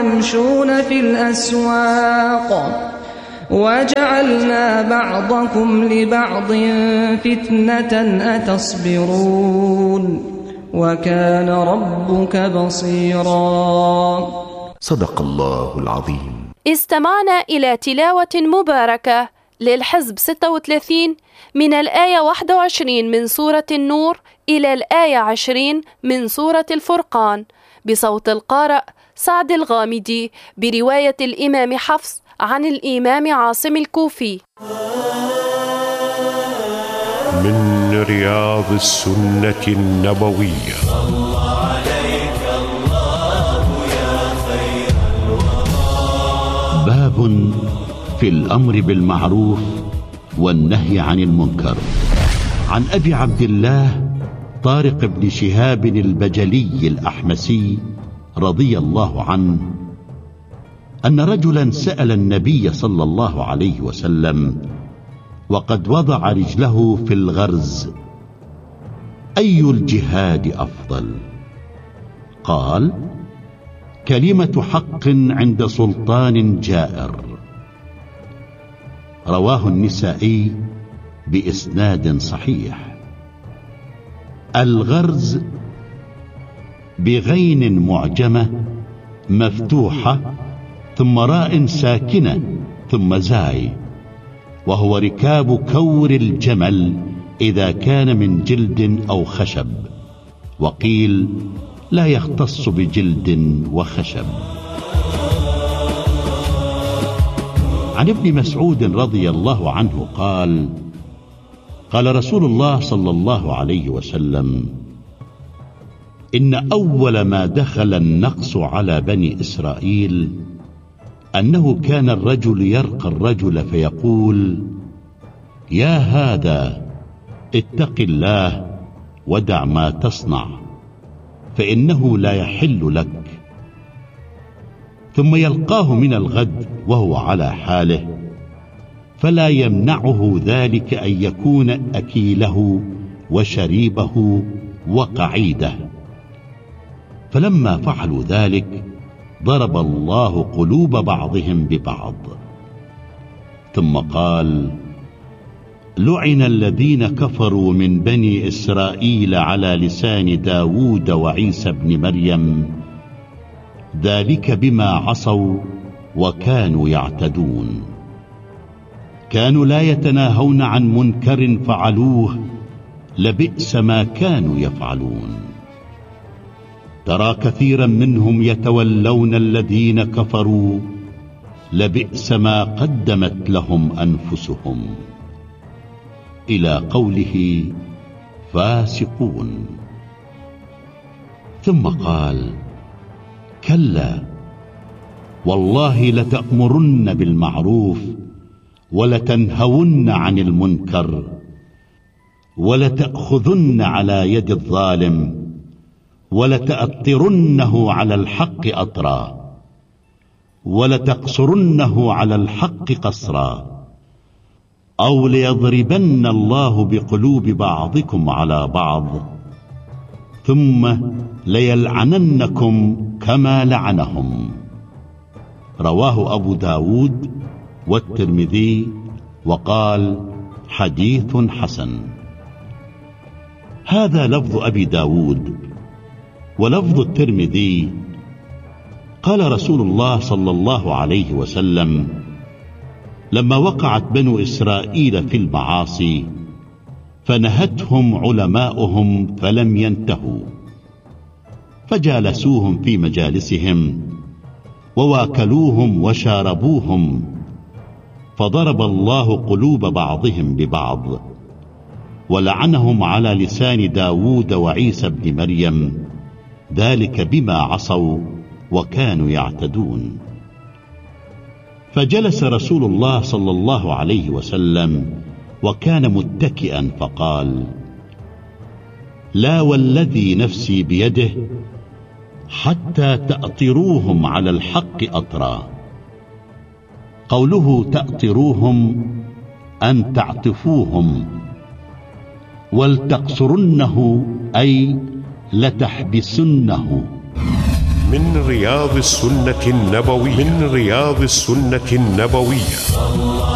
ويمشون في الأسواق وجعلنا بعضكم لبعض فتنة أتصبرون وكان ربك بصيرا. صدق الله العظيم. استمعنا إلى تلاوة مباركة للحزب 36 من الآية 21 من سورة النور إلى الآية 20 من سورة الفرقان بصوت القارئ سعد الغامدي برواية الإمام حفص عن الإمام عاصم الكوفي. من رياض السنة النبوية. صلى عليك الله يا خير الورى. باب في الأمر بالمعروف والنهي عن المنكر. عن أبي عبد الله طارق بن شهاب البجلي الأحمسي رضي الله عنه أن رجلا سأل النبي صلى الله عليه وسلم وقد وضع رجله في الغرز: أي الجهاد أفضل؟ قال: كلمة حق عند سلطان جائر. رواه النسائي بإسناد صحيح. الغرز بغين معجمة مفتوحة ثم راء ساكنة ثم زاي، وهو ركاب كور الجمل إذا كان من جلد أو خشب، وقيل لا يختص بجلد وخشب. عن ابن مسعود رضي الله عنه قال: قال رسول الله صلى الله عليه وسلم: إن أول ما دخل النقص على بني إسرائيل أنه كان الرجل يرقى الرجل فيقول: يا هذا اتق الله ودع ما تصنع فإنه لا يحل لك، ثم يلقاه من الغد وهو على حاله، فلا يمنعه ذلك أن يكون أكيله وشريبه وقعيده. فلما فعلوا ذلك ضرب الله قلوب بعضهم ببعض. ثم قال: لعن الذين كفروا من بني إسرائيل على لسان داود وعيسى بن مريم، ذلك بما عصوا وكانوا يعتدون. كانوا لا يتناهون عن منكر فعلوه، لبئس ما كانوا يفعلون. ترى كثيرا منهم يتولون الذين كفروا، لبئس ما قدمت لهم أنفسهم. إلى قوله فاسقون. ثم قال: كلا والله لتأمرن بالمعروف ولتنهون عن المنكر ولتأخذن على يد الظالم ولتأطرنه على الحق أطرا ولتقصرنه على الحق قصرا، أو ليضربن الله بقلوب بعضكم على بعض ثم ليلعننكم كما لعنهم. رواه أبو داود والترمذي وقال: حديث حسن. هذا لفظ أبي داود. ولفظ الترمذي: قال رسول الله صلى الله عليه وسلم: لما وقعت بنو إسرائيل في المعاصي فنهتهم علماؤهم فلم ينتهوا، فجالسوهم في مجالسهم وواكلوهم وشاربوهم، فضرب الله قلوب بعضهم ببعض ولعنهم على لسان داود وعيسى بن مريم، ذلك بما عصوا وكانوا يعتدون. فجلس رسول الله صلى الله عليه وسلم وكان متكئا فقال: لا والذي نفسي بيده حتى تأطروهم على الحق أطرا. قوله تأطروهم أن تعطفوهم، ولتقصرنه أي لتحبسنه. من رياض السنة النبوية